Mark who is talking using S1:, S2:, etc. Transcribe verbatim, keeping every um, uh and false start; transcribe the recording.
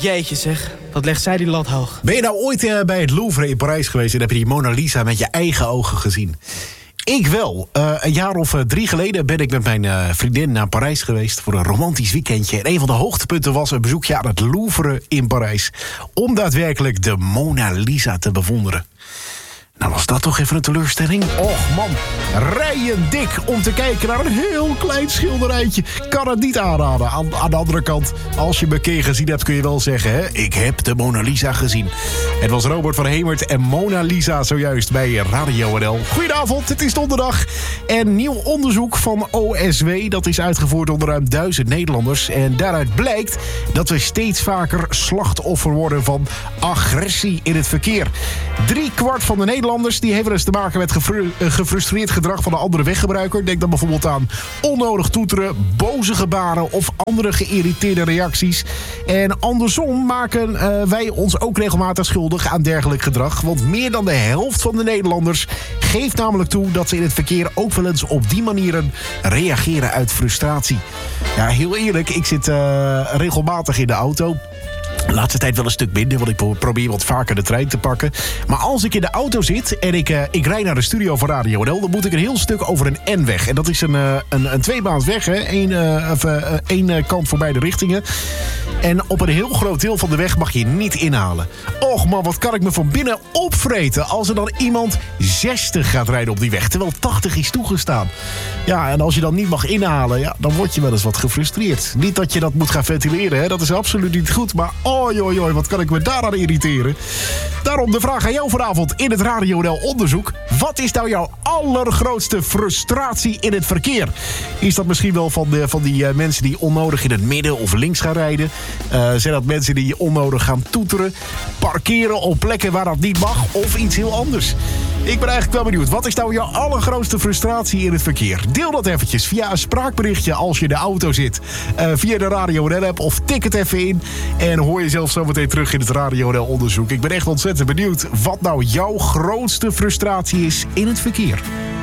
S1: Jeetje zeg, wat legt zij die lat hoog.
S2: Ben je nou ooit uh, bij het Louvre in Parijs geweest en heb je die Mona Lisa met je eigen ogen gezien? Ik wel. Uh, een jaar of uh, drie geleden ben ik met mijn uh, vriendin naar Parijs geweest voor een romantisch weekendje. En een van de hoogtepunten was een bezoekje aan het Louvre in Parijs. Om daadwerkelijk de Mona Lisa te bewonderen. Nou, was dat toch even een teleurstelling? Och man, rijen dik om te kijken naar een heel klein schilderijtje. Kan het niet aanraden. Aan, aan de andere kant, als je me een keer gezien hebt, kun je wel zeggen, hè? Ik heb de Mona Lisa gezien. Het was Robert van Hemert en Mona Lisa zojuist bij Radio N L. Goedenavond, het is donderdag. En nieuw onderzoek van O S W, dat is uitgevoerd onder ruim duizend Nederlanders. En daaruit blijkt dat we steeds vaker slachtoffer worden van agressie in het verkeer. Drie kwart van de Nederlanders die hebben dus te maken met gefru- gefrustreerd gedrag van een andere weggebruiker. Denk dan bijvoorbeeld aan onnodig toeteren, boze gebaren of andere geïrriteerde reacties. En andersom maken uh, wij ons ook regelmatig schuldig aan dergelijk gedrag. Want meer dan de helft van de Nederlanders geeft namelijk toe dat ze in het verkeer ook wel eens op die manieren reageren uit frustratie. Ja, heel eerlijk, ik zit uh, regelmatig in de auto. De laatste tijd wel een stuk minder, want ik probeer wat vaker de trein te pakken. Maar als ik in de auto zit en ik, uh, ik rijd naar de studio van Radio N L, dan moet ik een heel stuk over een N-weg. En dat is een, uh, een, een tweebaansweg, hè? Eén uh, of, uh, één, uh, kant voor beide richtingen. En op een heel groot deel van de weg mag je niet inhalen. Och man, wat kan ik me van binnen opvreten als er dan iemand zestig gaat rijden op die weg, terwijl tachtig is toegestaan. Ja, en als je dan niet mag inhalen, ja, dan word je wel eens wat gefrustreerd. Niet dat je dat moet gaan ventileren, hè? Dat is absoluut niet goed, maar oi, oi, oi, wat kan ik me daaraan irriteren? Daarom de vraag aan jou vanavond in het Radio N L onderzoek. Wat is nou jouw allergrootste frustratie in het verkeer? Is dat misschien wel van, de, van die uh, mensen die onnodig in het midden of links gaan rijden? Uh, zijn dat mensen die onnodig gaan toeteren? Parkeren op plekken waar dat niet mag? Of iets heel anders? Ik ben eigenlijk wel benieuwd. Wat is nou jouw allergrootste frustratie in het verkeer? Deel dat eventjes via een spraakberichtje als je in de auto zit. Uh, via de Radio N L-app of tik het even in. En hoor je zelf zo meteen terug in het Radio N L-onderzoek. Ik ben echt ontzettend benieuwd wat nou jouw grootste frustratie is in het verkeer.